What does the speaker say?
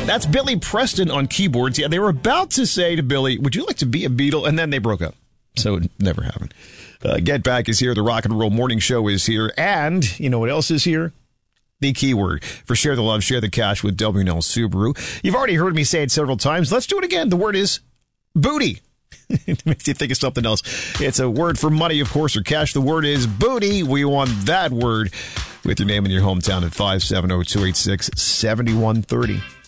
That's Billy Preston on keyboards. Yeah, they were about to say to Billy, would you like to be a Beatle? And then they broke up. So it never happened. Get Back is here. The Rock and Roll Morning Show is here. And you know what else is here? The keyword for Share the Love, Share the Cash with W&L Subaru. You've already heard me say it several times. Let's do it again. The word is booty. It makes you think of something else. It's a word for money, of course, or cash. The word is booty. We want that word with your name and your hometown at 570-286-7130.